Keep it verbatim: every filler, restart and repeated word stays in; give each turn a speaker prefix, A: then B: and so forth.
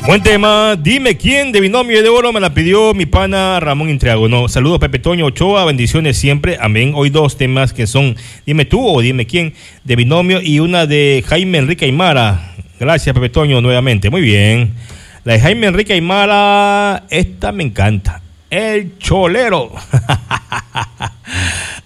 A: Buen tema, dime quién de Binomio de Oro me la pidió mi pana Ramón Intriago. No, saludos Pepe Toño Ochoa, bendiciones siempre, amén. Hoy dos temas que son Dime tú o Dime quién de Binomio y una de Jaime Enrique Aymara. Gracias Pepe Toño nuevamente, muy bien. La de Jaime Enrique Aymara, esta me encanta. El Cholero.